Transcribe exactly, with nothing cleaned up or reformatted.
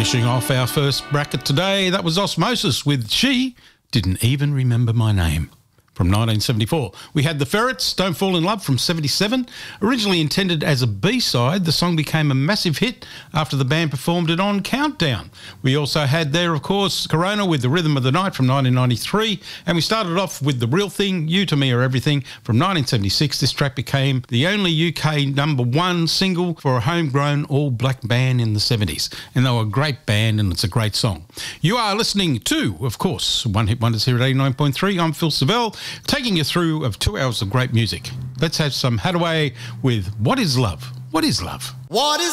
Finishing off our first bracket today, that was Osmosis with She Didn't Even Remember My Name from nineteen seventy-four. We had The Ferrets, Don't Fall in Love from seventy-seven. Originally intended as a B-side, the song became a massive hit after the band performed it on Countdown. We also had there, of course, Corona with The Rhythm of the Night from nineteen ninety-three. And we started off with The Real Thing, You to Me Are Everything from nineteen seventy-six. This track became the only U K number one single for a homegrown all-black band in the seventies. And they were a great band and it's a great song. You are listening to, of course, One Hit Wonders here at eighty-nine point three. I'm Phil Savell, taking you through of two hours of great music. Let's have some Hadaway with What Is Love? What is love? What is